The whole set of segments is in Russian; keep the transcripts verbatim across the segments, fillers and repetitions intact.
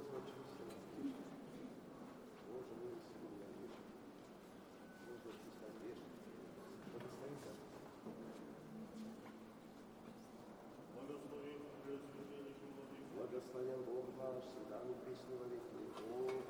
возвращайся на грешник. Боже, милости меня грешник. Боже, отпускай грешник. Благослови Господь. Благословен Бог наш, всегда мы пресны во веки веков.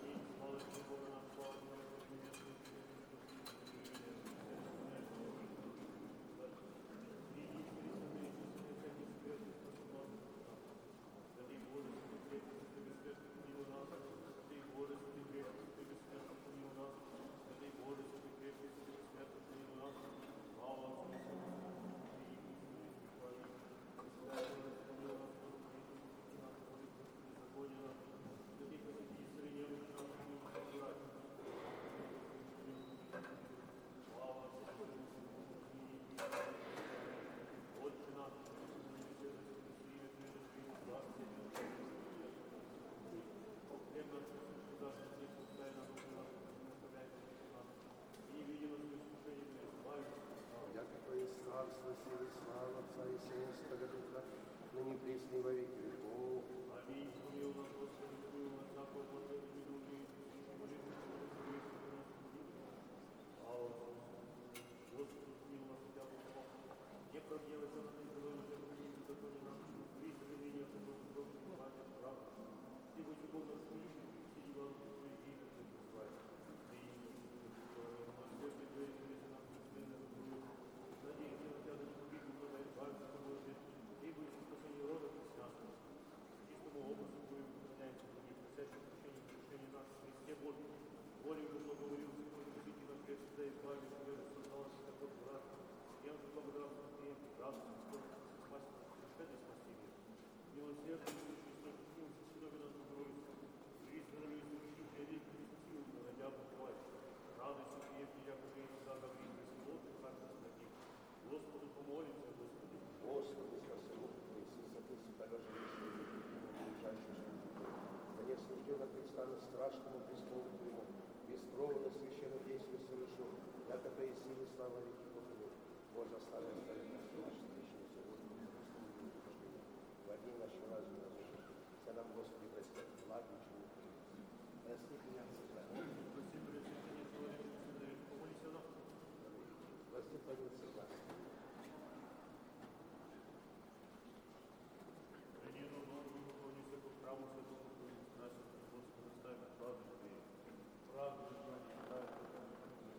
Царство, силы, слава Отца и Сына, Святого Духа, ныне пресны во веки веков. Аминь. Помилуй нас, Господи, помилуй нас, всякого благодати, беду, молитву, слава Господу, помилуй нас, всякого Бога. Не прогневайся на нас, здоровье, не законе нам, Христос, имение, Бога, Бога, Бога, правда. Ты будь Бог нас, Христос, все дела, Твои дети, Ты призывай. Ты и Господи, Твои, Твои, нам, Господи, надеемся на Тебя, на победу, на избавиться, Боже, Ты будешь спасение рода христианства. Чистому образу Твоему поклоняемся, Тебе, просящему прощения, прощения нас, Христе Божий. Волей Бог благоволил, Господи, победи нам, Христа, избави, Тебя, создал нас такой брат. Я вам благодарен, Ты, радость, Господь, спасти, совершенно спасти мир. Милосердие, Христос, Христос, сынове нас Богородица, живи, здоровье, служи, век, Христил, народя, Бог, радостью приехали, я уже и сюда, как и Христос, и так нас ноги. Господу помолимся, Господи. Господи, спаси Иисуса Христа, даже если ближайший жизнь. Конец рожденного Христа на страшному престолу Твоему, бескровно священное действие совершил, яко Твоей силы слава веки Богу. Боже, оставь оставить нас, наши священные сегодня, владей нашего разума, вся нам, Господи, прости, благо, чему. Прости меня, Господи.